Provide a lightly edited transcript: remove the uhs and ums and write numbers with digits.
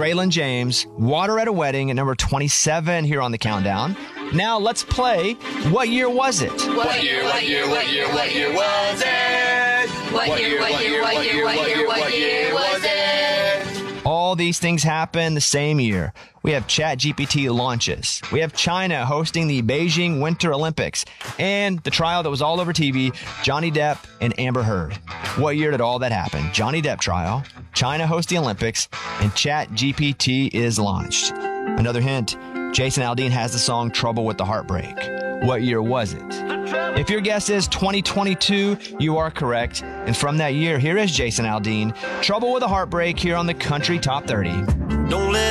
Braylon James, Water at a Wedding at number 27 here on the countdown. Now let's play What Year Was It? What year was it? What year was it? All these things happen the same year. We have ChatGPT launches. We have China hosting the Beijing Winter Olympics. And the trial that was all over TV, Johnny Depp and Amber Heard. What year did all that happen? Johnny Depp trial, China hosts the Olympics, and ChatGPT is launched. Another hint, Jason Aldean has the song Trouble with the Heartbreak. What year was it? If your guess is 2022, you are correct. And from that year, here is Jason Aldean, Trouble with a Heartbreak here on the Country Top 30. Don't let